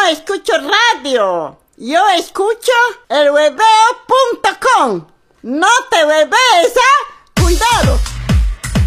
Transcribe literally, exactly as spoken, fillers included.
escucho radio. Yo escucho el hueveo punto com. No te huevees, ¿ah?